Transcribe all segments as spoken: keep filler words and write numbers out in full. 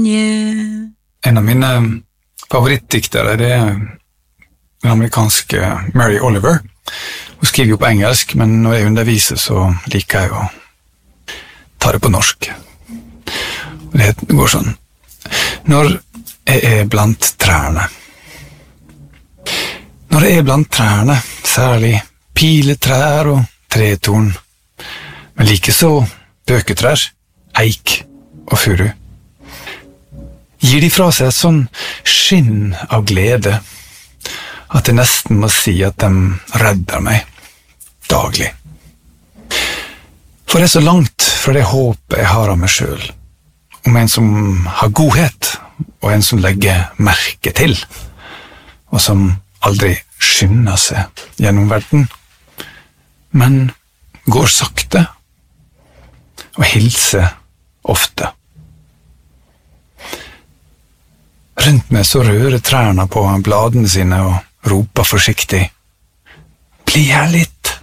En av mine favorittdiktere det er den amerikanske Mary Oliver. Hun skriver jo på engelsk, men når jeg underviser så liker jeg å ta det på norsk. Det går sånn. Når jeg er blant trærne. Når jeg er blant trærne, særlig piletrær og tretorn, men like så bøketrær, eik og furu, gir de fra seg et sånn skinn av glede at jeg nesten må si at de redder meg daglig. For det er så langt fra det håpet jeg har av meg selv, om en som har godhet, og en som legger merke til, og som aldri skynder seg gjennom verden, men går sakte og hilser ofte. Rundt meg så rører trærne på bladene sine og roper forsiktig. Bli her litt.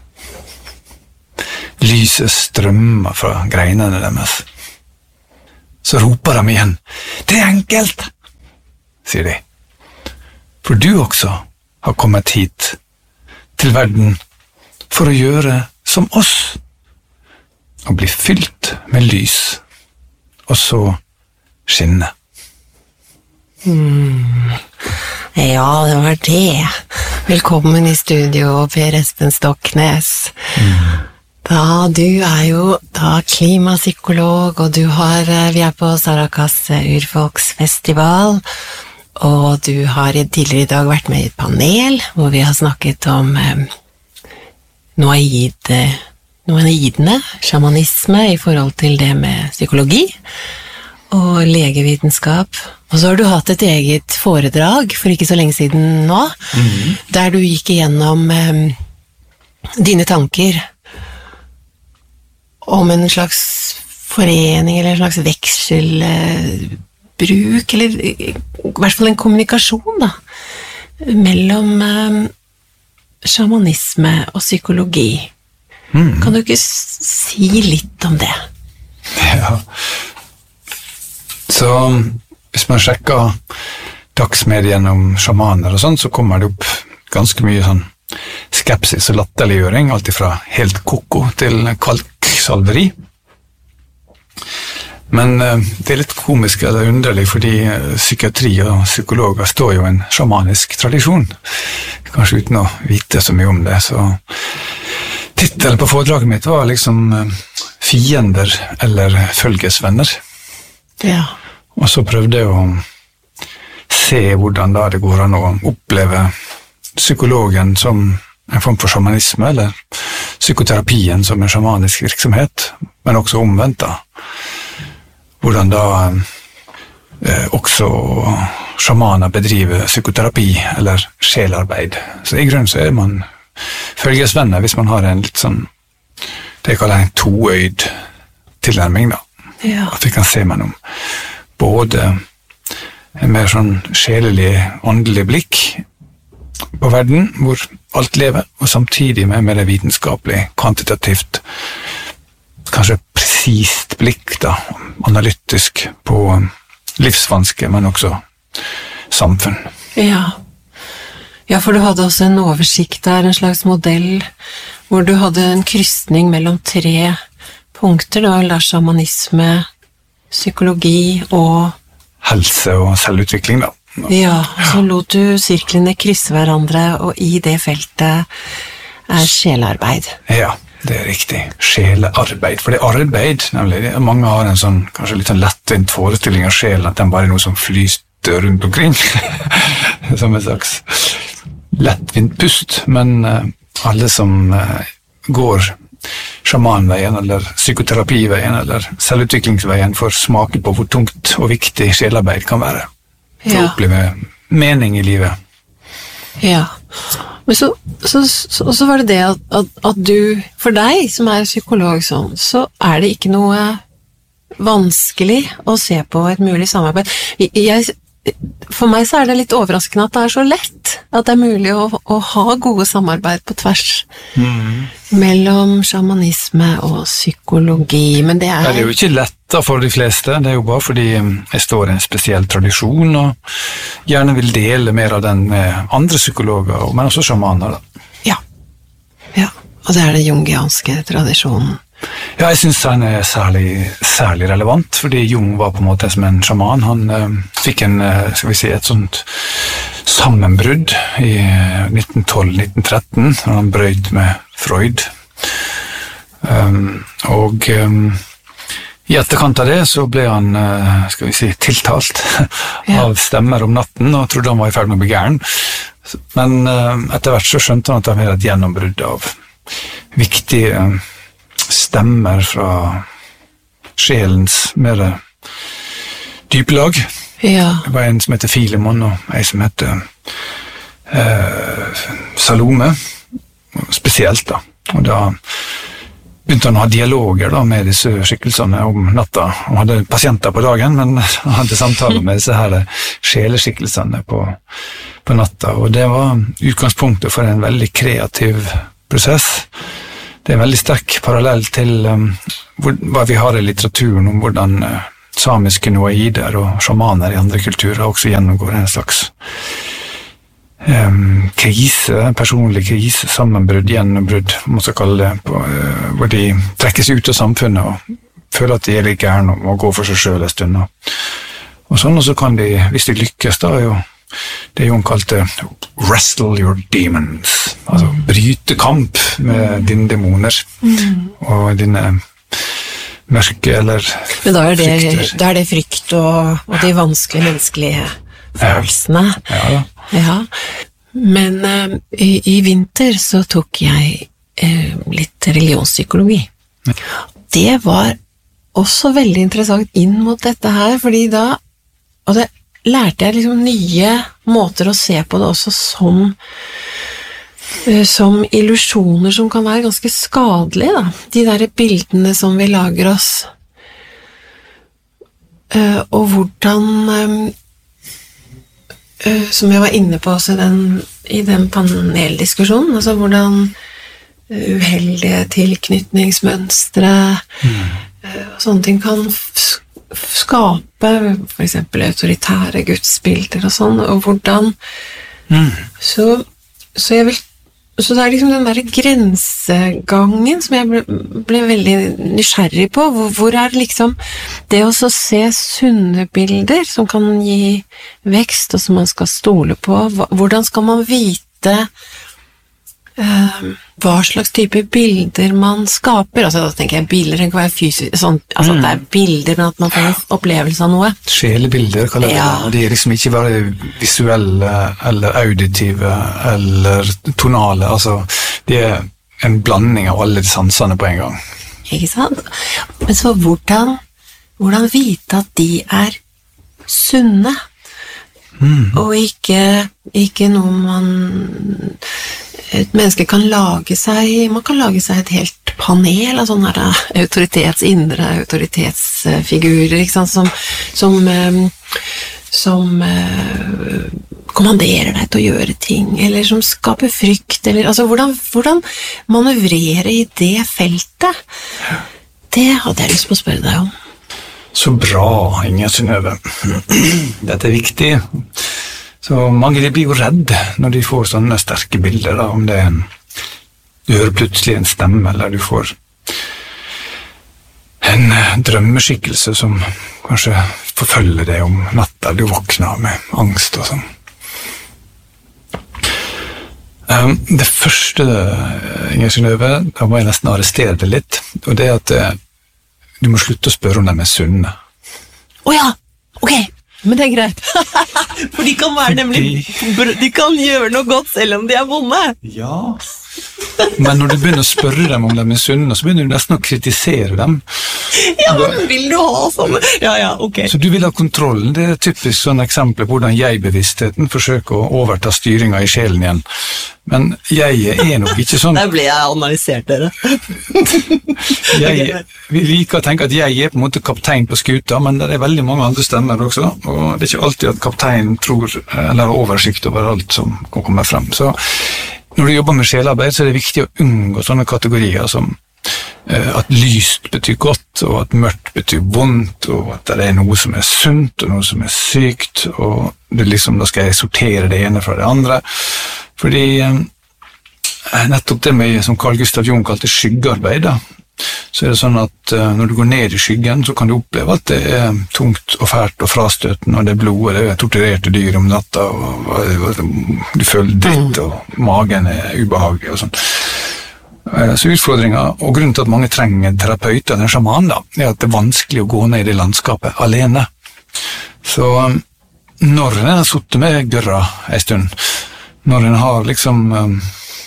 Lyset strømmer fra greinene deres. Så roper de igjen. Det er enkelt, sier de. For du også har kommet hit til verden for å gjøre som oss, og bli fylt med lys, og så skinne. Mm. Ja, det var det. Velkommen i studio, Per Espen Stoknes. Mm. Da, du er jo da klimapsykolog, og du har, vi er på Sarakas urfolksfestival, og du har tidligere i dag vært med i et panel, hvor vi har snakket om eh, noaid, noaidene, shamanisme i forhold til det med psykologi, og legevitenskap. Og så har du hatt et eget foredrag for ikke så lenge siden nå, mm-hmm. der du gikk igjennom um, dine tanker om en slags forening, eller en slags vekselbruk, uh, eller i hvert fall en kommunikasjon da, mellom um, shamanisme og psykologi. Mm. Kan du ikke si litt om det? Ja. Så hvis man sjekker dagsmediene om shamaner og sånn, så kommer det opp ganske mye sånn skepsis og latterliggjøring, alt fra helt koko til kalksalveri. Men uh, det er litt komisk eller underlig, fordi uh, psykiatri og psykologer står jo i en shamanisk tradisjon, kanskje uten å vite så mye om det. Så titelen på foredraget mitt var liksom uh, fiender eller følgesvenner. Ja. Og så prøvde jeg å se hvordan da det går an å oppleve psykologen som en form for shamanisme, eller psykoterapien som en shamanisk virksomhet, men også omvendt da. Hvordan da eh, også shamaner bedriver psykoterapi eller sjelarbeid. Så i grunnen så er man følgesvenner hvis man har en litt sånn, det jeg kaller en toøyd tilnærming da. Ja. At vi kan se mellom både en mer sånn sjelelig, åndelig blikk på verden, hvor alt lever, og samtidig med mer vitenskapelig, kvantitativt, kanskje presist blikk, da, analytisk på livsvanske, men også samfunn. Ja. Ja, for du hadde også en oversikt der, en slags modell, hvor du hadde en krysning mellom tre punkter, da, eller shamanisme, psykologi og helse og selvutvikling da. Ja, så lot du sirklene krysse hverandre, og i det feltet er sjelarbeid. Ja, det er riktig. Sjelarbeid. For det er arbeid, nemlig. Mange har en sånn, kanskje litt sånn lettvint forestilling av sjelen, at den bare er noe som flyster rundt omkring. Som en slags lettvint pust, men uh, alle som uh, går sjamanveien, eller psykoterapiveien, eller selvutviklingsveien for smake på hvor tungt og viktig sjelarbeid kan være. For ja. Å oppleve mening i livet. Ja. Men så, så, så, så var det det at, at, at du, for deg som er psykolog sånn, så er det ikke noe vanskelig å se på et mulig samarbeid. Jeg, for meg så er det litt overraskende at det er så lett. at det er mulig å, å ha gode samarbeid på tvers Mm. mellom shamanisme og psykologi, men det er... Ja, det er jo ikke lett da for de fleste, det er jo bare fordi jeg står i en spesiell tradisjon og gjerne vil dele mer av den med andre psykologer, men også shamaner da. Ja, ja, og det er den jungianske tradisjonen. Ja, jeg synes han er særlig, særlig relevant, fordi Jung var på en måte som en sjaman. Han eh, fikk en, eh, skal vi si, et sånt sammenbrudd i nitten tolv nitten tretten, når han brøyt med Freud. Um, og um, i etterkant av det så ble han, uh, skal vi si, tiltalt Ja. av stemmer om natten, og trodde han var i ferd med å bli gæren. Men uh, etter hvert så skjønte han at han hadde et gjennombrudd av viktige uh, stemmer fra sjelens mer dype lag. Ja, Det var en som heter Filemon, og en som heter eh, Salome, spesielt da. Og da begynte han å ha dialoger da, med disse skikkelsene om natta. Han hadde pasienter på dagen, men han hadde samtaler med disse her sjeleskikkelsene på, på natta. Og det var utgangspunktet for en veldig kreativ prosess. Det er en veldig sterk parallell til um, hvor, hva vi har i litteraturen om hvordan uh, samiske noaider og sjamaner i andre kulturer også gjennomgår en slags um, krise, personlig krise, sammenbrudd, gjennombrudd, man skal kalle det, på, uh, hvor de trekkes ut av samfunnet og føler at de er litt gærne og må gå for seg selv en stund. Og sånn, og så kan de, hvis de lykkes da, jo det Jung kalte wrestle your demons, altså bryte kamp med dine demoner mm. og dine mørke eller men da er det, frykter. da er det frykt og, og de vanskelige menneskelige følelsene. Ja, ja. Ja. Men uh, i, i vinter så tok jeg uh, litt religionspsykologi. Det var også veldig interessant inn mot dette her, fordi da og det lærte jeg liksom nye måter å se på det også som, som illusjoner som kan være ganske skadelige, da. De der bildene som vi lager oss. Og hvordan, som jeg var inne på også i den, i den paneldiskusjonen, altså hvordan uheldige tilknytningsmønstre mm. sånne ting kan skape for eksempel autoritære gudsbilder og sånn, og hvordan mm. så, så jeg vil så det er liksom den der grensegangen som jeg ble, ble veldig nysgjerrig på, hvor, hvor er liksom det å så se sunne bilder som kan gi vekst og som man skal stole på, hvordan skal man vite Uh, hva slags type bilder man skaper, altså da tenker jeg bilder, det kan være fysisk, sånn, altså mm. det er bilder, men at man får en opplevelse av noe. Sjelebilder, kaller jeg det. Ja. De er liksom ikke bare visuelle, eller auditive, eller tonale, altså de er en blanding av alle de sansene på en gang. Ikke sant? Men så hvordan, hvordan vite at de er sunne, mm. og ikke, ikke noe man et menneske kan lage seg, man kan lage seg et helt panel av sånne her autoritets, indre autoritetsfigurer, ikke sant, som, som, som kommanderer deg til å gjøre ting, eller som skaper frykt, eller, altså hvordan, hvordan manøvrere i det feltet, det hadde jeg lyst på å spørre deg om. Så bra, Inger Synnøve. Dette er viktig. Så mange de blir jo redd når de får sånne sterke bilder, da, om det er en, du hører plutselig en stemme, eller du får en drømmeskikkelse som kanskje forfølger deg om natta, du våkner med angst og sånn. Um, det første, Inger Synnøve, da må jeg nesten arrestere det litt, og det er at uh, du må slutte å spørre om de er sunne. Åja, ok! Men det er greit, for de kan være nemlig, de kan gjøre noe godt selv om de er vonde. Ja, Men når du begynner å spørre dem om de er sunne, så begynner du nesten å kritisere dem. Ja, men vil du ha sånne? Ja, ja, ok. Så du vil ha kontrollen. Det er typisk sånn eksempel på hvordan jeg-bevisstheten forsøker å overta styringen i sjelen igjen. Men jeg er nok ikke sånn. Der ble jeg analysert, dere. jeg, vi liker å tenke at jeg er på en måte kaptein på skuta, men det er veldig mange andre stemmer også, og det er ikke alltid at kapteinen tror, eller har oversikt over alt som kan komme frem. Så når du jobber med sjelarbeid, så er det viktig å unngå sånne kategorier som uh, at lyst betyr godt, og at mørkt betyr vondt, og at det er noe som er sunt, og noe som er sykt, og det liksom, da skal jeg sortere det ene fra det andre. Fordi uh, nettopp det med, som Carl Gustav Jung kalte skyggearbeid, da, så er det sånn at uh, når du går ned i skyggen, så kan du oppleve at det er tungt og fælt og frastøtende, og det er blod, og det er torturerte dyr om natta, og, og, og du føler dritt, og magen er ubehagelig og sånn. Uh, så utfordringen, og grunnen til at mange trenger terapeuter, eller sjaman, da, er at det er vanskelig å gå ned i det landskapet alene. Så um, når en har suttet med gørra en stund, når en har liksom um,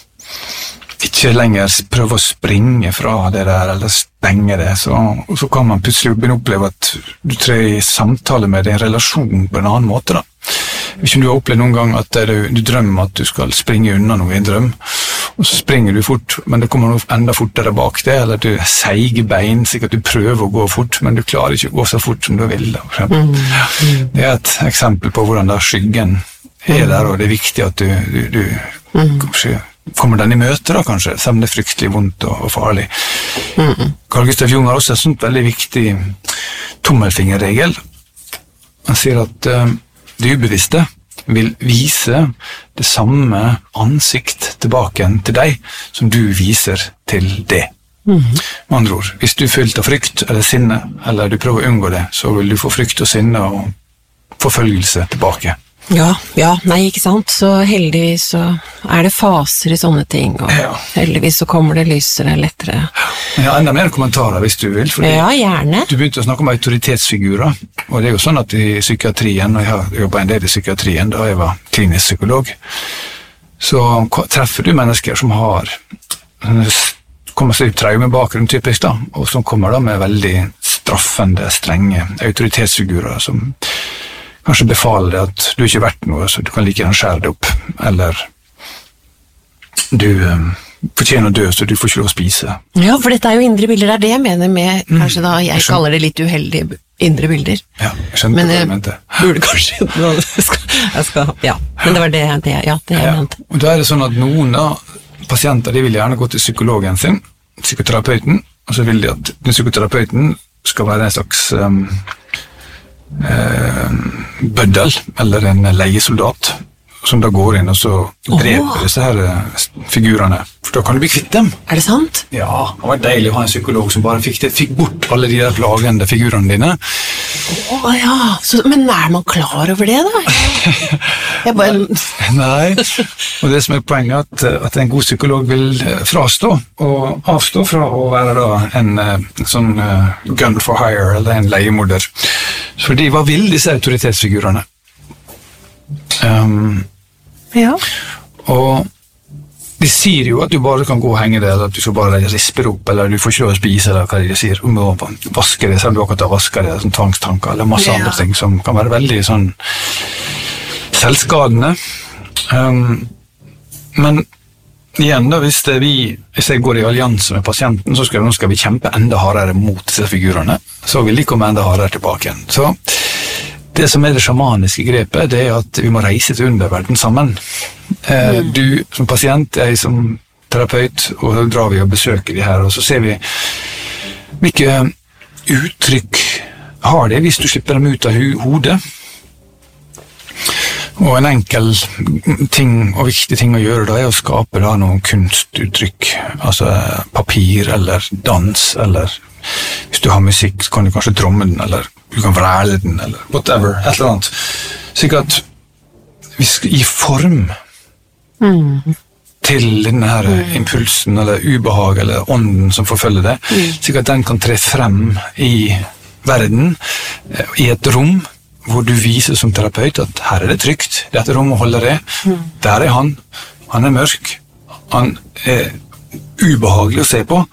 ikke lenger prøve å springe fra det der, eller stenge det, så, så kan man plutselig begynne å oppleve at du trer i samtale med din relasjon på en annen måte. Da. Hvis du har opplevd noen gang at du, du drømmer at du skal springe unna noe i en drøm, og så springer du fort, men det kommer noe enda fortere bak det, eller du seiger bein, sikkert du prøver å gå fort, men du klarer ikke å gå så fort som du vil. Da, for eksempel. Mm. Det er et eksempel på hvordan da skyggen er der, og det er viktig at du, du, du mm. kanskje kommer den i møte da, kanskje, selv om det er fryktelig vondt og, og farlig. Mm. Carl Gustav Jung har også en sånn veldig viktig tommelfingerregel. Han sier at uh, det ubevisste vil vise det samme ansikt tilbake til deg som du viser til det. Mm. Med andre ord, hvis du er fylt av frykt eller sinne, eller du prøver å unngå det, så vil du få frykt og sinne og forfølgelse tilbake. Ja, ja, nei, ikke sant, så heldigvis så er det faser i sånne ting, og ja. Heldigvis så kommer det lysere, lettere. Ja, enda mer kommentarer hvis du vil, fordi ja, gjerne. Du begynte å snakke om autoritetsfigurer, og det er jo sånn at i psykiatrien, og jeg har jobbet en del i psykiatrien da jeg var klinisk psykolog, så treffer du mennesker som har kommer seg ut traume bakgrunn typisk da, og som kommer da med veldig straffende, strenge autoritetsfigurer som kanskje befaler deg at du ikke er verdt noe, så du kan like gjerne skjære det opp, eller du um, fortjener å dø, så du får ikke lov å spise. Ja, for dette er jo indre bilder, det er det jeg mener med, mm, kanskje da, jeg, jeg kaller det litt uheldige indre bilder. Ja, jeg skjønte hva jeg mente. Men burde kanskje, jeg skal, jeg skal, ja, men det var det, det, ja, det jeg ja. mente. Og da er det sånn at noen da, pasienter, de vil gjerne gå til psykologen sin, psykoterapeuten, og så vil de at den psykoterapeuten skal være en slags um, Eh, bøddel, eller en leiesoldat, som da går inn og så dreper oh. disse her figurene, for da kan du bli kvitt dem. Er det sant? Ja, det var deilig å ha en psykolog som bare fikk, det, fikk bort alle de der plagende figurene dine. Åh oh, ja, så, men er man klar over det da? Jeg bare... Nei, og det som er poenget er at, at en god psykolog vil frastå og avstå fra å være da en, en sånn uh, gun for hire, eller en leiemorder. Fordi hva vil disse autoritetsfigurene? Um, ja. Og de sier jo at du bare kan gå og henge det, eller at du skal bare rispe opp, eller du får ikke lov å spise, eller hva de sier, om å vaske det, selv om du akkurat har vasket det, sånn tvangstanker, eller masse ja. andre ting som kan være veldig sånn selvskadende. Um, men igjen da, hvis, det vi, hvis jeg går i allianse med pasienten, så skal, nå skal vi kjempe enda hardere mot disse figurene, så vil de komme enda hardere tilbake igjen. Så det som er det sjamaniske grepet, det er at vi må reise til underverden sammen. Eh, du som pasient, jeg som terapeut, og så drar vi og besøker de her, og så ser vi hvilke uttrykk har det hvis du slipper dem ut av hodet. Og en enkel ting og viktig ting å gjøre da er å skape da noen kunstuttrykk, altså papir eller dans, eller hvis du har musikk så kan du kanskje tromme den, eller du kan vræle den, eller whatever, et eller annet. Slik at vi skal gi form mm. til denne her mm. impulsen, eller ubehag, eller ånden som forfølger det, mm. slik at den kan tre frem i verden, i et rom, hvor du viser som terapeut at her er det trygt, dette rommet holder det, mm. der er han, han er mørk, han er ubehagelig å se på,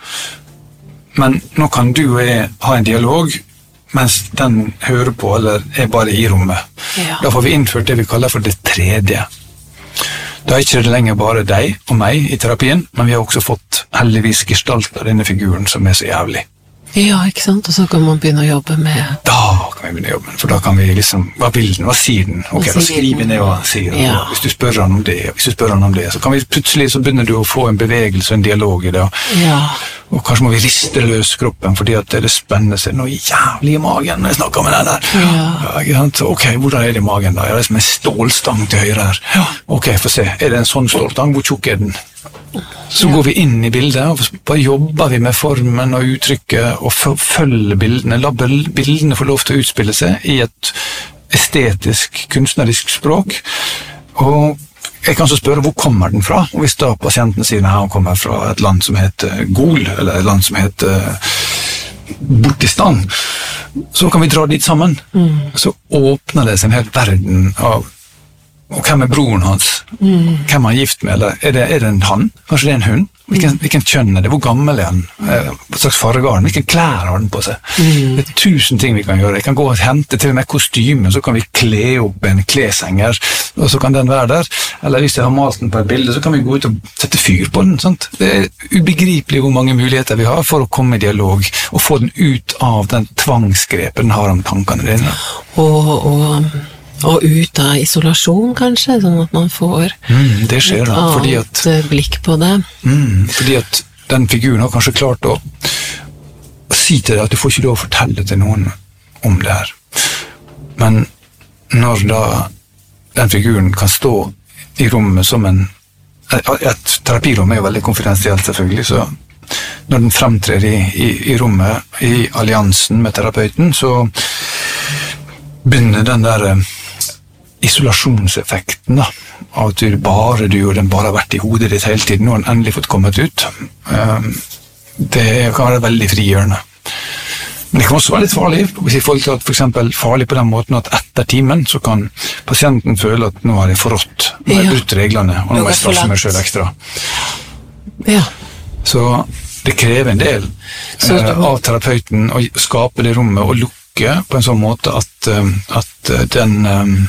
men nå kan du og jeg ha en dialog, mens den hører på, eller er bare i rommet. Ja. Da får vi innført det vi kaller for det tredje. Da er ikke det lenger bare deg og meg i terapien, men vi har også fått heldigvis gestalt av denne figuren som er så jævlig. Ja, ikke sant? Og så kan man begynne å jobbe med... Da kan vi begynne å jobbe, for da kan vi liksom, hva vil den, hva sier den? Ok, da skriver vi ned hva den sier, Ja. og hvis du spør han om det, hvis du spør han om det, så kan vi plutselig, så begynner du å få en bevegelse og en dialog i det, Ja. og kanskje må vi riste løs kroppen, fordi at det er spennende, så er det noe jævlig i magen når jeg snakker med den der. Ja. Ja, ikke sant? Ok, hvordan er det i magen da? Ja, det er som en stålstang til høyre her. Ja. Ok, få se, er det en sånn stålstang? Hvor tjukk er den? Så Ja. går vi inn i bildet, og bare jobber vi med formen og uttrykket, og følger bildene, la bildene få lov til å utspille seg i et estetisk, kunstnerisk språk. Og jeg kan så spørre, hvor kommer den fra? Og hvis da pasienten sier, nei, han kommer fra et land som heter Gol, eller et land som heter Bortistan, så kan vi dra dit sammen. Mm. Så åpner det seg en hel verden av og hvem er broren hans? Mm. Hvem er han gift med? Eller er det, er det en han? Kanskje det er en hund? Hvilken, mm. hvilken kjønn er det? Hvor gammel er han? Eh, hva slags farge har han? Hvilken klær har han på seg? Mm. Det er tusen ting vi kan gjøre. Jeg kan gå og hente til og med kostyme, så kan vi kle opp en kleshenger, og så kan den være der. Eller hvis jeg har malt den på et bilde, så kan vi gå ut og sette fyr på den. Sant? Det er ubegripelig hvor mange muligheter vi har for å komme i dialog, og få den ut av den tvangsgrepet den har om tankene dine. Og... og Og ut av isolasjon, kanskje, sånn at man får mm, det skjer, et da, annet fordi at, blikk på det. Mm, fordi at den figuren har kanskje klart å, å si til deg at du får ikke lov å fortelle til noen om det her. Men når da den figuren kan stå i rommet som en... Et, et terapirom er jo veldig konfidensielt, selvfølgelig, så når den fremtrer i, i, i rommet, i alliansen med terapeuten, så begynner den der isolasjonseffekten da, av at du bare du og den bare har vært i hodet ditt hele tiden, og den endelig fått kommet ut. Det kan være veldig frigjørende. Men det kan også være litt farlig, hvis jeg får til at for eksempel farlig på den måten at etter timen så kan pasienten føle at nå har jeg forrådt, nå har jeg brutt reglene, og nå må jeg straffe meg selv ekstra. Ja. Så det krever en del Så, eh, av terapeuten å skape det rommet og lukke på en sånn måte at, at den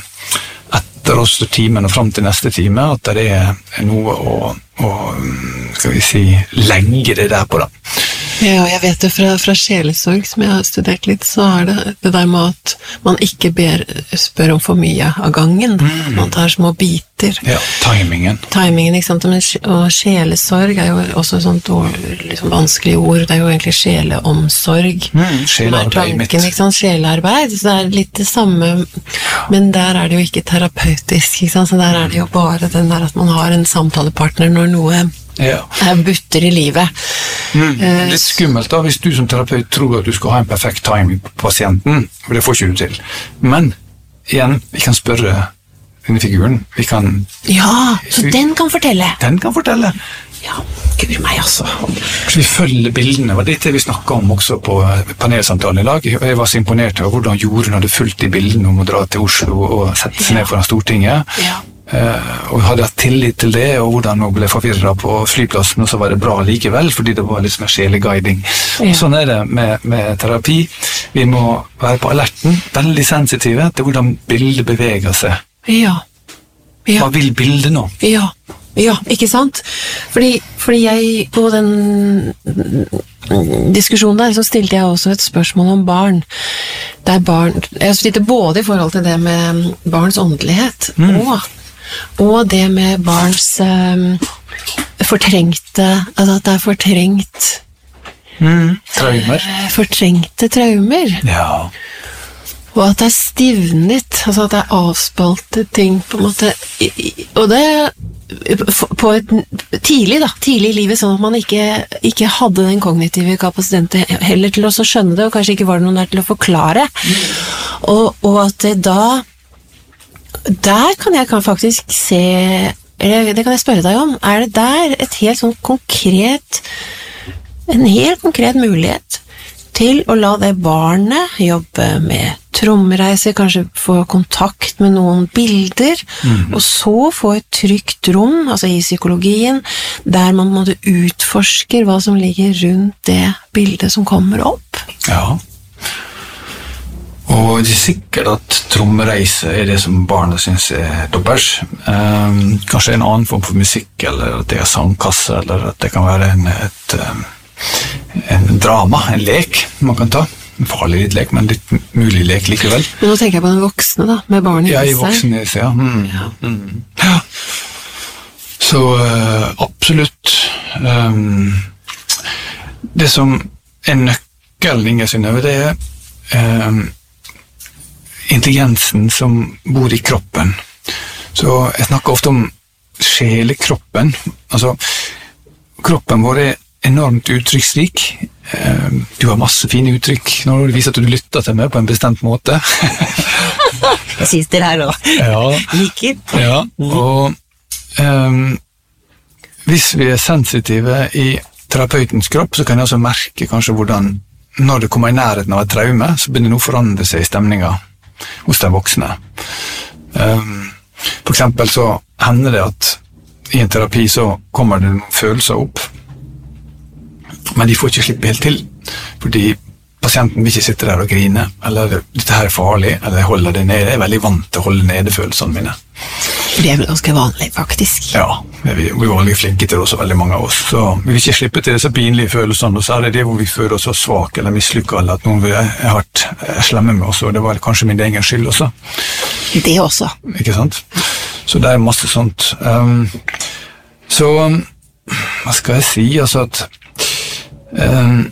etter også timen og frem til neste time, at det er noe å, å skal vi si, legge det der på da. Ja, jeg vet det fra, fra sjelesorg, som jeg har studert litt, så er det det der med at man ikke ber, spør om for mye av gangen. Mm. Man tar små biter. Ja, timingen. Timingen, ikke sant? Og sjelesorg er jo også et sånt ord, liksom vanskelig ord. Det er jo egentlig sjeleomsorg. Mm, sjelearbeid mitt. Ikke sant? Sjelearbeid, så det er litt det samme, men der er det jo ikke terapeutisk, ikke sant? Så der er det jo bare den der at man har en samtalepartner når noe ja. er butter i livet. Mm, litt skummelt da, hvis du som terapeut tror at du skal ha en perfekt timing på pasienten, for det får ikke du til. Men, igjen, vi kan spørre denne figuren, vi kan... Ja, så vi, den kan fortelle. Den kan fortelle. Ja, gud meg altså. Så vi følger bildene, var det det vi snakket om også på panelsamtalen i dag. Jeg var så imponert over hvordan Jorunn hadde fulgt i bildene om å dra til Oslo og sette seg ja. ned foran Stortinget. Ja. Uh, og hadde hatt tillit til det, og hvordan hun ble forvirret på flyplassen, og så var det bra likevel, fordi det var liksom en sjeleguiding. Ja. Sånn er det med, med terapi. Vi må være på alerten, veldig sensitive til hvordan bildet beveger seg. Ja. Ja. Hva vil bildet nå? Ja, ja, ikke sant? Fordi, fordi jeg på den diskusjonen der, så stilte jeg også et spørsmål om barn. Der barn jeg stilte både i forhold til det med barns åndelighet, mm. og Og det med barns um, fortrengte, altså at det er fortrengt mm, traumer. Fortrengte traumer. Ja. Og at det er stivnet, altså at det er avspalte ting, på en måte. Og det på et tidlig, da, tidlig i livet, sånn at man ikke, ikke hadde den kognitive kapasiteten heller til å skjønne det, og kanskje ikke var det noen der til å forklare. Mm. Og, og at det da Der kan jeg kan faktisk se, eller det kan jeg spørre deg om, er det der et helt sånn konkret, en helt konkret mulighet til å la det barnet jobbe med trommereiser, kanskje få kontakt med noen bilder, mm. og så få et trygt rom, altså i psykologien, der man måtte utforske hva som ligger rundt det bildet som kommer opp. Ja. Og det er sikkert at trommereise er det som barnet synes er dobbelt. Um, kanskje en annen form for musikk, eller at det er sangkasse, eller at det kan være en, et, um, en drama, en lek man kan ta. En farlig litt lek, men litt mulig lek likevel. Men nå tenker jeg på den voksne da, med barnet i seg. Ja, i voksne i seg, ja. Mm. Ja. Mm. Ja. Så uh, absolutt. Um, det som er nøkkelen, Inge Synnøve, det er um, intelligensen som bor i kroppen. Så jeg snakker ofte om sjelekroppen. Altså, kroppen vår er enormt uttrykksrik. Du har masse fine uttrykk når du viser at du lytter til meg på en bestemt måte. Jeg synes det her også. Ja. Liker. Ja, og um, hvis vi er sensitive i terapeutens kropp, så kan jeg også merke kanskje hvordan når det kommer i nærheten av et traume, så begynner det å forandre seg i stemningen hos de voksne. Um, for eksempel så hender det at i en terapi så kommer det noen følelser opp, men de får ikke slippe helt til, fordi pasienten vil ikke sitte der og grine, eller dette her er farlig, eller jeg holder det nede. Jeg er veldig vant til å holde nede følelsene mine. For det er vel ganske vanlig, faktisk. Ja, vi er veldig flinke til det også, veldig mange av oss. Så vi vil ikke slippe til disse pinlige følelsene, og så er det det hvor vi føler oss så svak eller mislykket, eller at noen har vært slemme med oss, og det var kanskje min egen skyld også. Det også. Ikke sant? Så det er masse sånt. Um, så, hva skal jeg si? Altså at um,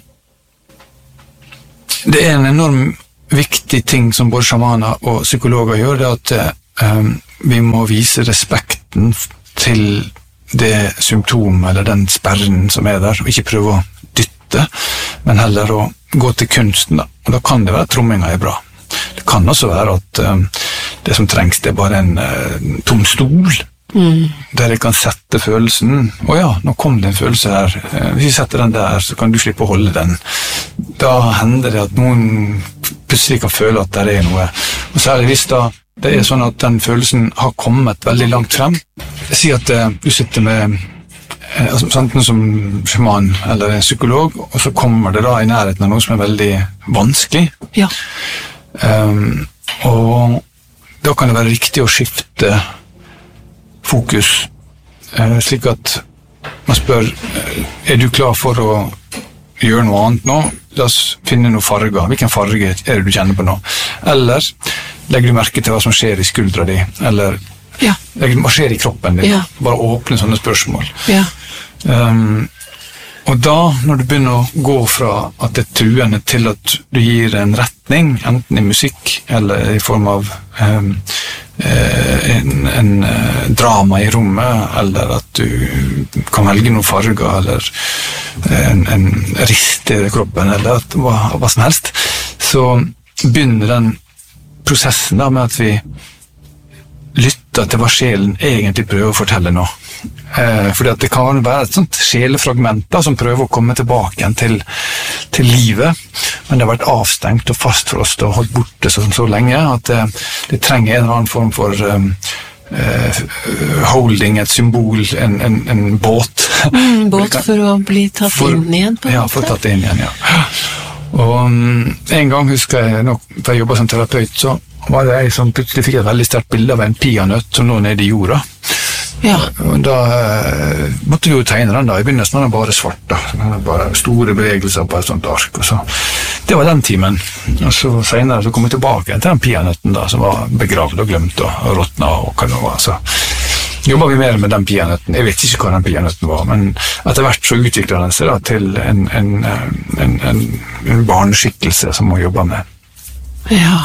det er en enorm viktig ting som både sjamaner og psykologer gjør, det at um, vi må vise respekten til det symptomet eller den sperren som er der, og ikke prøve å dytte, men heller å gå til kunsten. Da, og da kan det være at tromminga er bra. Det kan også være at um, det som trengs det er bare en uh, tom stol, mm. der jeg kan sette følelsen. Å ja, nå kom det en følelse her. Uh, hvis jeg setter den der, så kan du slippe å holde den. Da hender det at noen plutselig kan føle at det er noe. Og særlig hvis da det er sånn at den følelsen har kommet veldig langt frem. Jeg sier at uh, du sitter med uh, altså, enten som sjaman eller en psykolog, og så kommer det da i nærheten av noe som er veldig vanskelig. Ja. Um, og da kan det være riktig å skifte fokus, uh, slik at man spør, uh, er du klar for å gjøre noe annet nå? La oss finne noen farger. Hvilken farge er det du kjenner på nå? Eller legger du merke til hva som skjer i skuldra di? Eller ja. legger du hva skjer i kroppen din? Ja. Bare åpne sånne spørsmål. Ja. Um, og da, når du begynner å gå fra at det er truende til at du gir en retning, enten i musikk eller i form av um, en, en drama i rommet, eller at du kan velge noen farger, eller en, en rist i kroppen, eller at, hva, hva som helst, så begynner den prosessen da med at vi lytter til hva sjelen egentlig prøver å fortelle nå. Eh, fordi at det kan være et sånt sjelefragment da, som prøver å komme tilbake igjen til, til livet, men det har vært avstengt og fastfrost og holdt borte så, så lenge at det, det trenger en eller annen form for um, uh, holding, et symbol, en, en, en båt. Mm, båt kan, for å bli tatt for, inn igjen på en ja, måte? Ja, for å tatt inn igjen, ja. Og um, en gang husker jeg, når jeg jobbet som terapeut, så var det jeg som plutselig fikk et veldig sterkt bilde av en peanøtt som lå nede i jorda. Ja. Og da uh, måtte vi jo tegne den da. I begynnelsen var den bare svart da. Den var bare store bevegelser på et sånt ark. Og så. Det var den timen. Og så senere så kom jeg tilbake til den peanøtten da, som var begravd og glemt og, og råtnet og hva det var. Så jobbet vi mer med den peanøtten. Jeg vet ikke hva den peanøtten var, men etter hvert så utviklet den seg da, til en, en, en, en, en barneskikkelse som må jobbe med. Ja.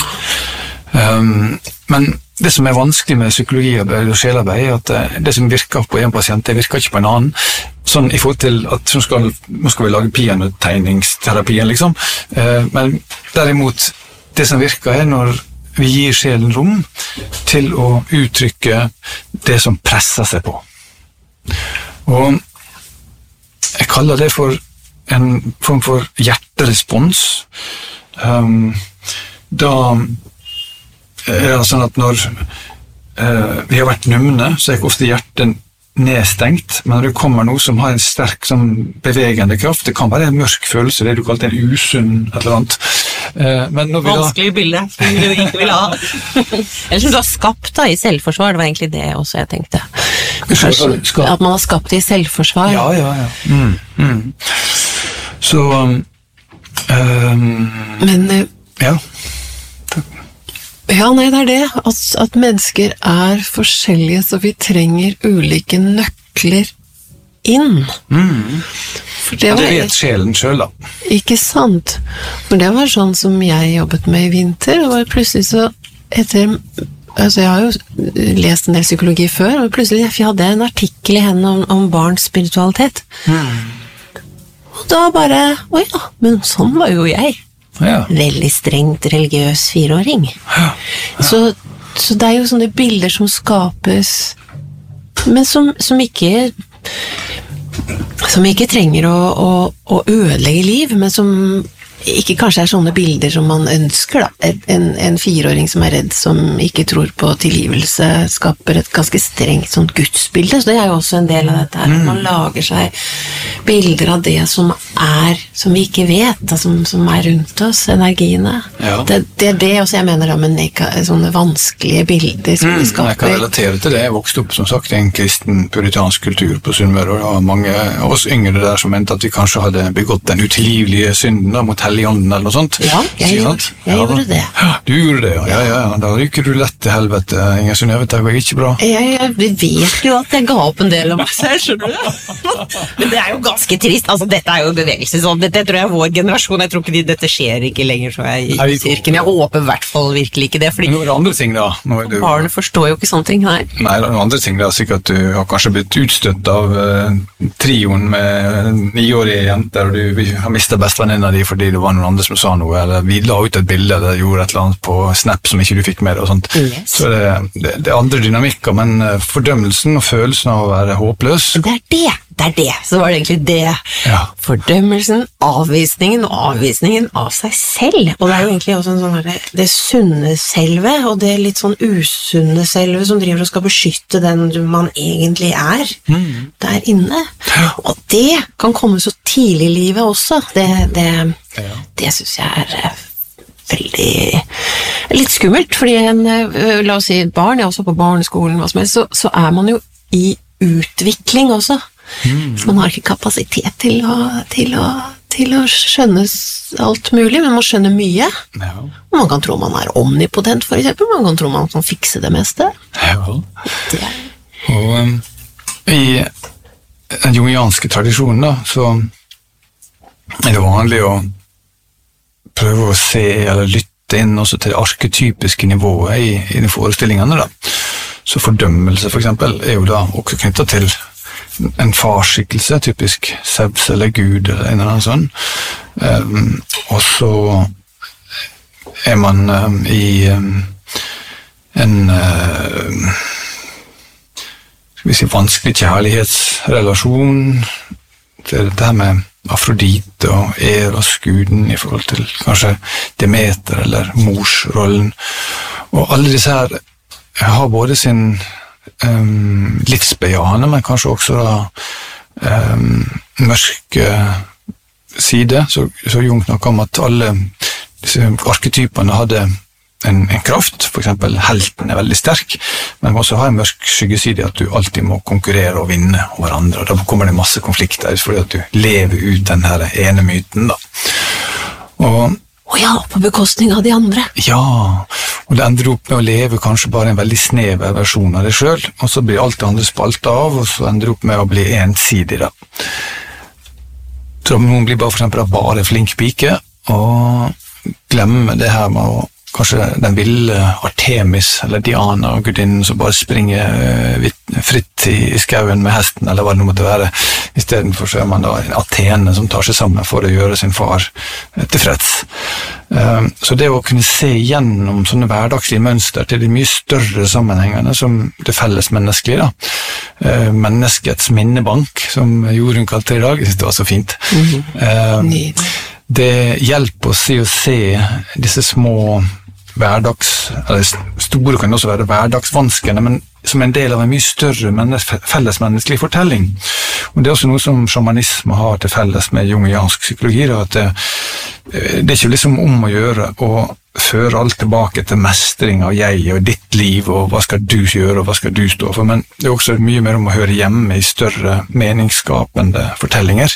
Um, men det som er vanskelig med psykologiarbeid og sjelarbeid er at det som virker på en pasient, det virker ikke på en annen. Sånn i forhold til at nå skal, nå skal vi lage peanøttegningsterapien, liksom. Uh, men derimot, det som virker er når vi gir sjelen rom til å uttrykke det som presser seg på. Og jeg kaller det for en form for hjerterespons. Um, da er det sånn at når uh, vi har vært numne, så er ikke ofte hjertet nedstengt, men når det kommer noe som har en sterk sånn, bevegende kraft, det kan være en mørk følelse, det du kalte en usunn eller annet. Uh, men når vi Vanskelig da... bilde, som du ikke vil ha. Eller som du har skapt da, i selvforsvar, det var egentlig det også jeg tenkte. Kanskje, at man har skapt det i selvforsvar. Ja, ja, ja. Mm, mm. Så um, Men uh, ja. Ja, nei, det er det. At, at mennesker er forskjellige, så vi trenger ulike nøkler inn. Mm. For det, var, det vet sjelen selv, da. Ikke sant? For det var sånn som jeg jobbet med i vinter, og plutselig så etter... Altså, jeg har jo lest en del psykologi før, og plutselig jeg hadde en artikkel i henne om, om barns spiritualitet. Mm. Og da bare, oi ja, men sånn var jo jeg. Ja. Veldig strengt religiøs fireåring. Ja. Ja. Så, så det er jo sånne bilder som skapes, men som, som ikke som ikke trenger å, å, å ødelegge liv, men som ikke kanskje er sånne bilder som man ønsker da. En, en fireåring som er redd, som ikke tror på tilgivelse, skaper et ganske strengt sånt gudsbilde, så det er jo også en del av dette her. Man lager seg bilder av det som er, som vi ikke vet, da, som, som er rundt oss, energiene. Ja. Det, det er det også jeg mener da, med neka, sånne vanskelige bilder som vi skaper. Jeg kan relatere til det. Jeg vokste opp, som sagt, i en kristen puritansk kultur på Sunnmøre, og det var mange av oss yngre der som mente at vi kanskje hadde begått den utilgivelige synden da, mot Helligånden eller noe sånt. Ja, jeg, gjorde, jeg ja, gjorde det. Ja, du gjorde det, ja. Ja, ja, ja. Da ryker du lett til helvete. Ingen Sunn, jeg vet det går ikke bra. Jeg, jeg vet jo at jeg ga opp en del av meg selv, skjønner du? Men det er jo ganske trist. Altså, dette er jo bevegelse. Sånn. Dette tror jeg er vår generasjon. Jeg tror ikke de, dette skjer ikke lenger, så jeg i kirken. Jeg håper i hvert fall virkelig ikke det. Fordi men noen andre ting da? Du... Barnet forstår jo ikke sånne ting, nei. Nei, noen andre ting da. Sikkert at du har kanskje blitt utstøtt av uh, trioen med niårige jenter, og du har mistet bestevenninna di fordi det var noen andre som sa noe, eller vi la ut et bilde eller gjorde et eller annet på Snap som ikke du fikk med deg og sånt. Yes. Så det, det, det er andre dynamikker, men fordømmelsen og følelsen av å være håpløs. Det er det, det er det. Så var det egentlig det. Ja. Fordømmelsen, avvisningen og avvisningen av seg selv. Og det er jo egentlig også en sånn her, det sunne selve, og det litt sånn usunne selve som driver og skal beskytte den man egentlig er mm. der inne. Ja. Og det kan komme så tidlig i livet også. Det, det Ja. Det synes jeg er veldig litt skummelt, fordi en, la oss si et barn, jeg er også på barneskolen, hva som helst, så, så er man jo i utvikling også. Mm. Så man har ikke kapasitet til å, til å, til å skjønne alt mulig, men man skjønner mye. Ja. Man kan tro man er omnipotent, for eksempel. Man kan tro man kan fikse det meste. Ja. Det er... Og um, i den jungianske tradisjonen da, så er det vanlig å prøve å se eller lytte inn også til det arketypiske nivået i, i de forestillingene da. Så fordømmelse for eksempel er jo da også knyttet til en farskikkelse, typisk Zeus eller Gud eller en eller annen sånn. Um, og så er man um, i um, en uh, skal vi si vanskelig kjærlighetsrelasjon til dette her med Afrodite og Eros, guden i forhold til kanskje Demeter eller morsrollen. Og alle disse her har både sin um, livsbejahende, men kanskje også da um, mørke side. Så, så Jung snakket om at alle disse arketypene hadde En, en kraft, for eksempel helten er veldig sterk, men man også har en mørk skyggeside at du alltid må konkurrere og vinne over andre, og da kommer det masse konflikter fordi at du lever ut den her ene myten da. Og Å ja, på bekostning av de andre. Ja, og det ender opp med å leve kanskje bare en veldig snever versjon av deg selv, og så blir alt det andre spalt av, og så ender opp med å bli ensidig da. Så noen blir bare for eksempel bare flink pike, og glemmer det her med å kanskje den ville Artemis eller Diana, gudinnen som bare springer fritt i skauen med hesten, eller hva det nå måtte være. I stedet for så er man da en Athene som tar seg sammen for å gjøre sin far tilfreds. Så det å kunne se gjennom sånne hverdagslige mønster til de mye større sammenhengene som det fellesmenneskelige, da. Menneskets minnebank, som Jorunn kalte det i dag, jeg synes det var så fint. Mm-hmm. Det hjelper oss i å se disse små hverdags, eller store kan også være hverdagsvanskene, men som en del av en mye større fellesmenneskelig fortelling. Og det er også noe som shamanisme har til felles med jungiansk psykologi, da, at det, det er ikke liksom om å gjøre å føre alt tilbake til mestring av jeg og ditt liv, og hva skal du gjøre, og hva skal du stå for, men det er også mye mer om å høre hjemme i større meningsskapende fortellinger.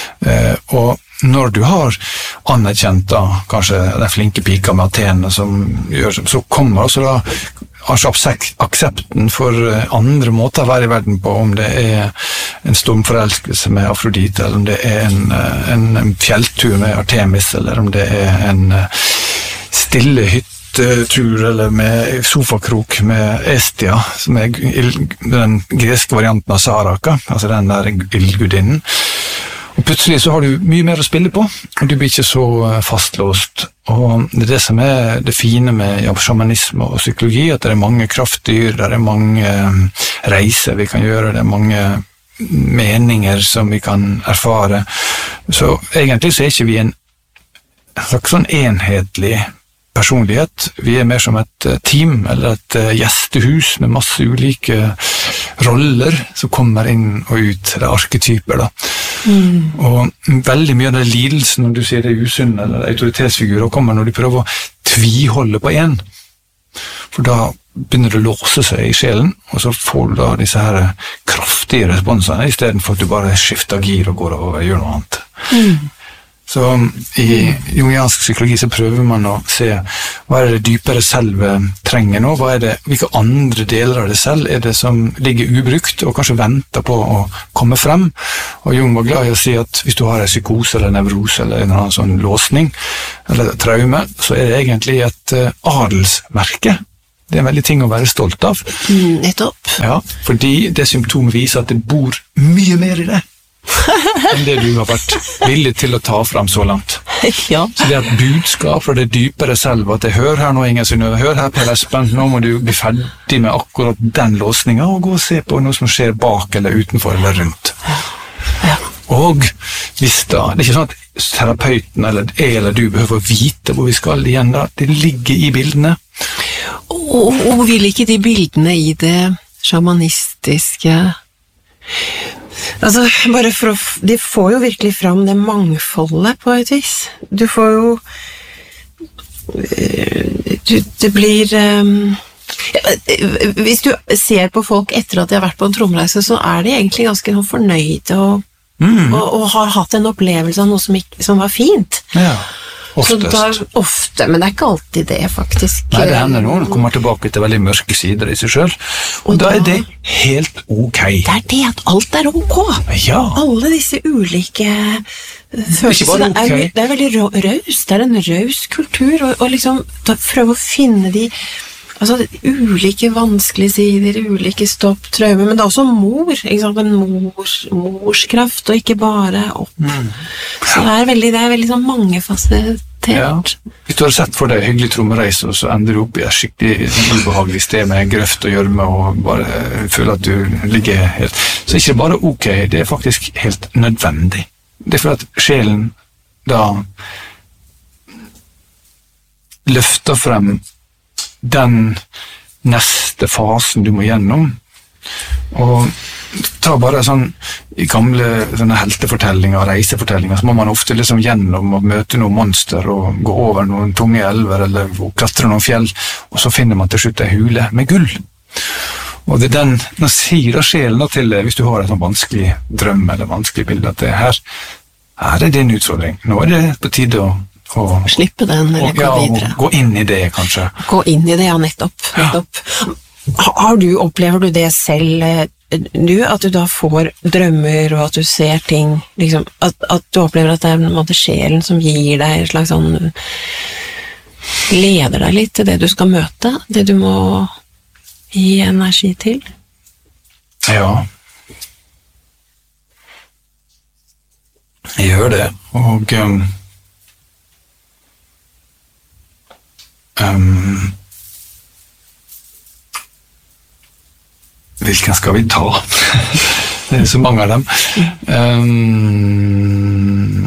Og når du har anerkjent da, kanskje den flinke pika med Athene som gjør, så kommer også da kanskje aksepten for andre måter å være i verden på, om det er en stormforelskelse med Afrodite, eller om det er en, en, en fjelltur med Artemis, eller om det er en stille hyttetur, eller med sofakrok med Estia, som er den greske varianten av Saraka, altså den der ildgudinnen. Og plutselig så har du mye mer å spille på, og du blir ikke så fastlåst. Og det er det som er det fine med ja, shamanisme og psykologi, at det er mange kraftdyr, det er mange reiser vi kan gjøre, det er mange meninger som vi kan erfare. Så egentlig så er ikke vi en slags sånn enhetlig personlighet. Vi er mer som et team, eller et gjestehus med masse ulike roller som kommer inn og ut, det er arketyper da. Mm. Og veldig mye av det lidelsen, når du sier det er usunn eller autoritetsfigurer, kommer når du prøver å tviholde på en. For da begynner det å låse seg i sjelen, og så får du da disse her kraftige responsene, i stedet for at du bare skifter gir og går over og gjør noe annet. Mm. Så i jungiansk psykologi så prøver man å se hva er det dypere selv trenger nå, hva er det, hvilke andre deler av det selv er det som ligger ubrukt og kanskje venter på å komme frem. Og Jung var glad i å si at hvis du har en psykose eller nevrose eller en annen sånn låsning eller traume, så er det egentlig et adelsmerke. Det er en veldig ting å være stolt av. Mm, nettopp. Ja, fordi det symptomet viser at det bor mye mer i det. enn det du har vært villig til å ta frem så langt. Ja. Så det er et budskap fra det dypere selv, at jeg hører her nå, Inger Synnøve, hør her, Per Espen, nå må du bli ferdig med akkurat den låsningen, og gå og se på noe som skjer bak eller utenfor eller rundt. Ja. Og hvis da, det er ikke sånn at terapeuten eller jeg eller du behøver å vite hvor vi skal igjen da, det ligger i bildene. Og, og vil ikke de bildene i det shamanistiske... Altså, bare for å, de får jo virkelig fram det mangfoldet på et vis. Du får jo, du, det blir, um, hvis du ser på folk etter at de har vært på en tromreise, så er de egentlig ganske fornøyde og, mm. og, og har hatt en opplevelse av noe som, ikke, som var fint. Ja. Oftest. Da, ofte, men det er ikke alltid det, faktisk. Nei, det hender noen kommer tilbake til veldig mørke sider i seg selv, og, og da, da er det helt ok. Det er det at alt er ok. Ja. Alle disse ulike følelsene, det, okay. det er veldig raus, det er en raus kultur, og, og liksom prøve å finne de altså, ulike vanskelige sider, ulike stopp, traumer, men det er også mor, ikke sant? En mors, morskraft, og ikke bare opp. Mm. Ja. Så det er veldig, det er veldig sånn mangefasettert. Ja. Hvis du har sett for deg hyggelig trommereis, og så ender du opp i et skikkelig ubehagelig sted med grøft og gjørme, og bare føler at du ligger helt... Så er det ikke bare ok, det er faktisk helt nødvendig. Det er for at sjelen da løfter frem den neste fasen du må gjennom, og ta bare sånn i gamle sånne heltefortellinger, reisefortellinger, så må man ofte liksom gjennom og møte noen monster og gå over noen tunge elver eller klatre noen fjell, og så finner man til slutt en hule med gull. Og det er den, nå sier da sjelen da til hvis du har en sånn vanskelig drøm eller vanskelig bilde, at det her, her er din utfordring. Nå er det på tide å Og, slippe den, eller og, gå ja, videre. Gå inn i det, kanskje. Gå inn i det, ja, nettopp. nettopp. Ja. Har du, opplever du det selv, du, at du da får drømmer, og at du ser ting, liksom, at, at du opplever at det er en måte sjelen som gir deg en slags sånn, leder deg litt til det du skal møte, det du må gi energi til? Ja. Jeg gjør det, og... Um, um, hvilken skal vi ta? Det er så mange av dem. Um,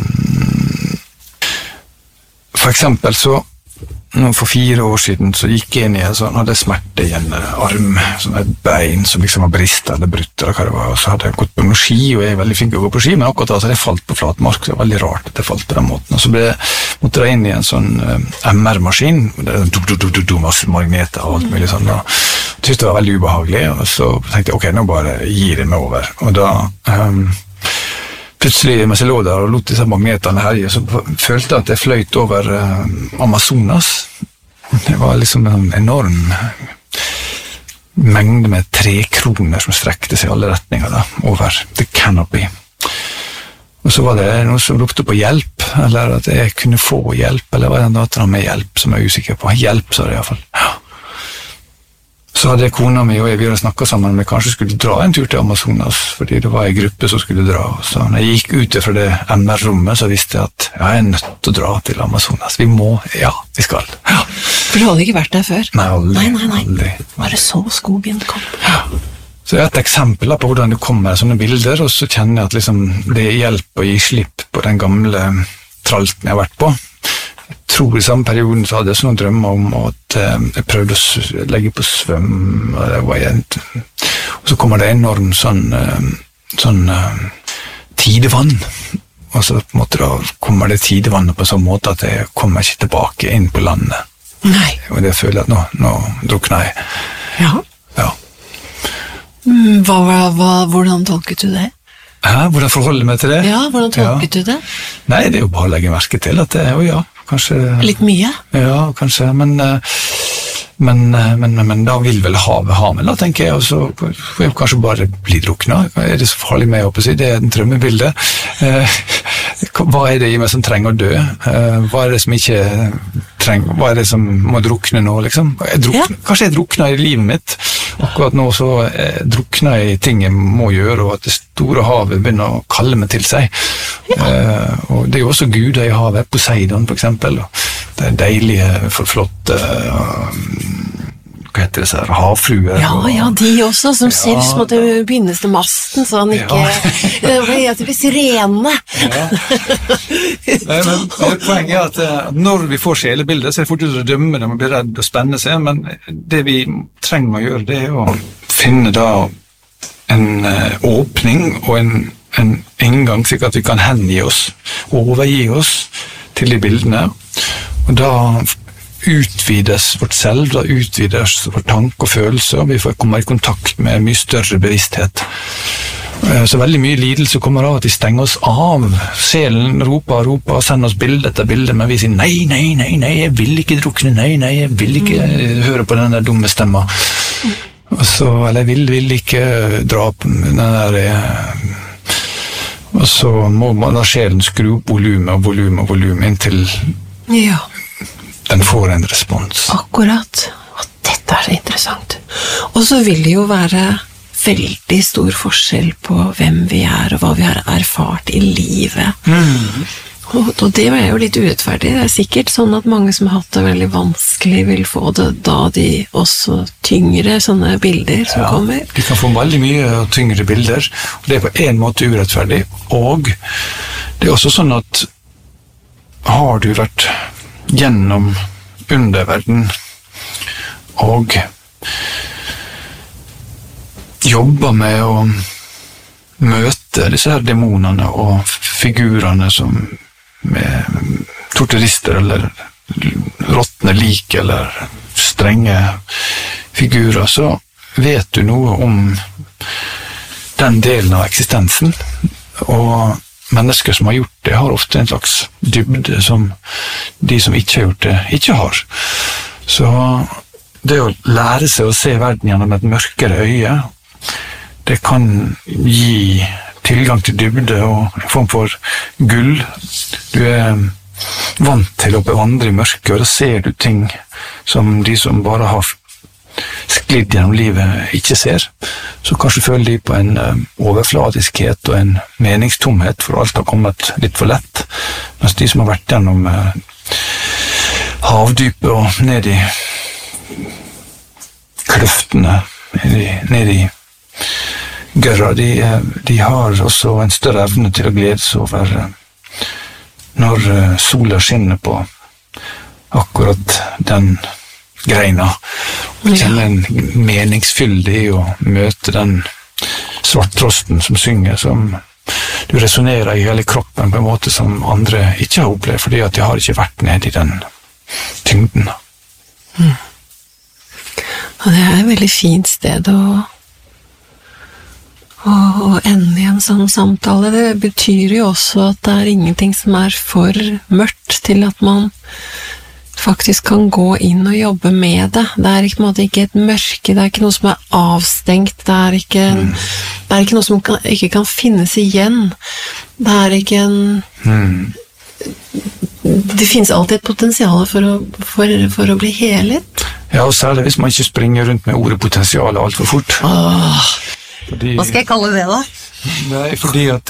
for eksempel så for fire år siden så gikk jeg inn i en sånn, hadde smerte i en arm, sånn et bein som liksom var bristet eller brutt, eller hva det var, og så hadde jeg gått på noen ski, og jeg er veldig flink å gå på ski, men akkurat da så hadde jeg falt på flat mark, så det var veldig rart at jeg falt på den måten, og så ble, måtte jeg inn i en sånn uh, M R-maskin, det er do, do, do, do, do, masse magneter og alt mulig sånn, og jeg syntes det var veldig ubehagelig, og så tenkte jeg, ok, nå bare gir jeg meg over, og da... Um, Plutselig, mens jeg lå der og lot disse magnetene herje, så følte jeg at jeg fløyt over uh, Amazonas. Det var liksom en enorm mengde med trekroner som strekte seg i alle retninger da, over the canopy. Og så var det noen som ropte på hjelp, eller at jeg kunne få hjelp, eller var det en datter med hjelp, som jeg er usikker på. Hjelp, sa det i hvert fall. Ja. Så hadde kona mi og jeg vi hadde snakket sammen om jeg kanskje skulle dra en tur til Amazonas, fordi det var en gruppe som skulle dra. Så når jeg gikk ut fra det M R-rommet, så visste jeg at jeg er nødt til å dra til Amazonas. Vi må, ja, vi skal. Ja. For du hadde ikke vært der før? Nei, aldri. Nei, nei, nei. aldri. Var det så skogen kom? Ja. Så jeg har et eksempel på hvordan det kommer sånne bilder, og så kjenner jeg at liksom, det hjelper å gi slipp på den gamle tralten jeg har vært på. Jeg tror i samme perioden så hadde jeg sånne drømmer om at eh, jeg prøvde å legge på svøm, og det var jent. Og så kommer det enorm sånn, eh, sånn eh, tidevann, og så på en måte da kommer det tidevannet på sånn måte at jeg kommer ikke tilbake inn på landet. Nei. Og det føler jeg at nå, nå drukner jeg. Ja. Ja. Hva, hva, hvordan tolket du det? Hæ? Hvordan forholder jeg meg til det? Ja, hvordan tolket ja. du det? Nei, det er jo bare å legge merke til at det er jo ja. Kanskje, litt mye? Ja, kanskje, men, men, men, men da vil vel havet ha med, da, tenker jeg, og så får jeg kanskje bare bli druknet. Er det så farlig med, jeg håper å si? Det er en drømmebilde. Hva er det i meg som trenger å dø? Hva er det som ikke trenger, hva er det som må drukne nå, liksom? Jeg drukner, ja. Kanskje jeg drukner i livet mitt. Akkurat nå så drukner jeg i ting jeg må gjøre, og at det store havet begynner å kalle meg til seg. Ja. Uh, og det er jo også guder i havet, Poseidon for eksempel, og det er deilige, flotte, uh, hva heter det, så her, havfruer. Ja, og, ja, de også, som ja, selv måtte bindes til masten, så han ikke, ja. Hva heter det, sirene. Ja. Nei, men poenget er at, at når vi får sjelebilder, så er det fort ut å dømme dem og bli redd og spenne seg, men det vi trenger å gjøre, det er å finne da en uh, åpning og en en inngang, slik at vi kan hengi oss, overgi oss til de bildene, og da utvides vårt selv, da utvides vår tanke og følelse, og vi får komme i kontakt med mye større bevissthet. Så veldig mye lidelse kommer av at vi stenger oss av. Sjelen roper og roper og sender oss bilde etter bilde, men vi sier nei, nei, nei, nei, jeg vil ikke drukne, nei, nei, jeg vil ikke høre på den der dumme stemma. Og så, eller jeg vil, vil ikke dra på den der... Og så må man da sjelen skru opp volumet og volumet og volumet inntil ja. Den får en respons. Akkurat. Og dette er så interessant. Og så vil det jo være veldig stor forskjell på hvem vi er og hva vi har erfart i livet. Mm. Og, og det er jo litt urettferdig. Det er sikkert sånn at mange som har hatt det veldig vanskelig vil få det da de også tyngre sånne bilder som ja, kommer. De kan få veldig mye tyngre bilder, og det er på en måte urettferdig. Og det er også sånn at har du vært gjennom underverden og jobba med å møte disse her demonene og figurene som med torturister eller råttende lik eller strenge figurer, så vet du noe om den delen av eksistensen, og mennesker som har gjort det har ofte en slags dybde som de som ikke har gjort det, ikke har. Så det å lære seg å se verden gjennom et mørkere øye, det kan gi tilgang til dybde og en form for gull. Du er vant til å bevandre i mørket, og da ser du ting som de som bare har sklidd gjennom livet ikke ser. Så kanskje føler de på en overfladiskhet og en meningstomhet, for alt har kommet litt for lett. Mens de som har vært gjennom havdypet og ned i kløftene, ned i, ned i gørra. De, de har også en større evne til å glede seg over når sola skinner på akkurat den greina, og kjenne en meningsfyldig i å møte den svarttrosten som synger, som du resonerer i hele kroppen på en måte som andre ikke har opplevd, fordi at de har ikke vært nede i den tyngden. Mm. Og det er et veldig fint sted å, å, å ende i en sånn samtale. Det betyr jo også at det er ingenting som er for mørkt til at man faktisk kan gå inn og jobbe med det. Det er ikke, på en måte, ikke et mørke, det er ikke noe som er avstengt, det er ikke, en, mm. det er ikke noe som kan, ikke kan finnes igjen. Det er ikke en... Mm. Det finnes alltid et potensial for å, for, for å bli helet. Ja, og særlig hvis man ikke springer rundt med ordet potensial alt for fort. Åh, fordi, hva skal jeg kalle det da? Nei, fordi at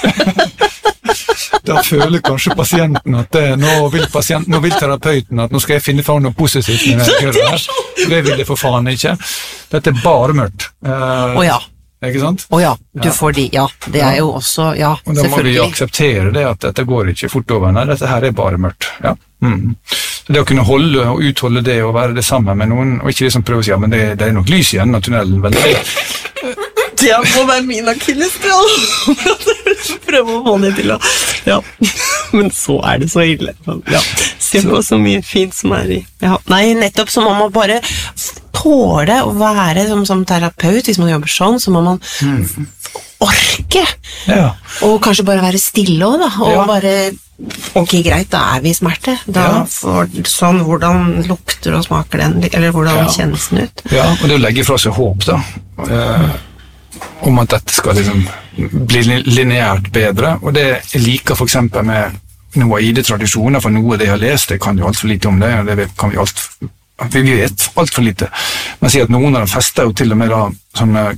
da føler kanskje pasienten at det, nå, vil pasienten, nå vil terapeuten at nå skal jeg finne fram noe positivt med det jeg gjør her. Det vil jeg for faen ikke. Dette er bare mørkt. Åh uh, ja. Ikke sant? Åh ja, du ja. får de, ja. Det er jo også, ja, og da må vi akseptere det at dette går ikke fort over. Nei, dette her er bare mørkt. Ja. Mm. Så det å kunne holde og utholde det og være det sammen med noen, og ikke liksom prøve å si, ja, men det, det er nok lys igjen av tunnelen, vel? Det må være min akilleshæl. Prøve å få det til å... Ja, men så er det så ille. Ja, se på så mye fint som er i... Ja. Nei, nettopp så må man bare tåle å være som, som terapeut. Hvis man jobber sånn, så må man mm. orke. Ja. Og kanskje bare være stille også, da. Og ja. bare... Ok, greit, da er vi i smerte. Da ja. får, sånn, hvordan lukter og smaker den, eller hvordan ja. kjennes den ut. Ja, og det å legge fra seg håp, da. Eh, om at dette skal liksom bli lineært bedre, og det jeg liker for eksempel med noe av I D-tradisjoner, for noe av det jeg har lest, det kan jo alt for lite om det, og det kan vi alt, vi vet alt for lite. Man sier at noen av dem fester jo til og med da, sånne